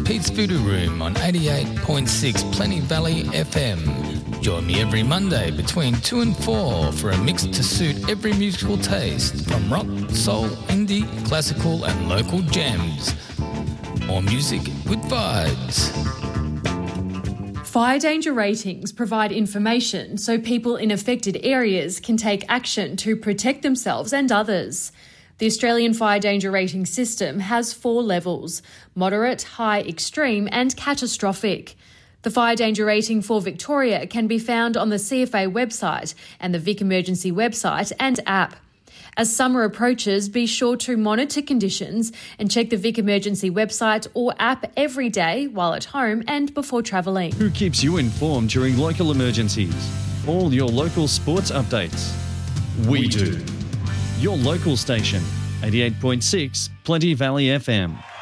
Pete's Voodoo Room on 88.6 Plenty Valley FM. Join me every Monday between 2 and 4 for a mix to suit every musical taste, from rock, soul, indie, classical and local jams. More music, good vibes. Fire danger ratings provide information so people in affected areas can take action to protect themselves and others. The Australian Fire Danger Rating System has 4 levels: moderate, high, extreme and catastrophic. The fire danger rating for Victoria can be found on the CFA website and the Vic Emergency website and app. As summer approaches, be sure to monitor conditions and check the Vic Emergency website or app every day while at home and before travelling. Who keeps you informed during local emergencies? All your local sports updates. We do. Your local station, 88.6 Plenty Valley FM.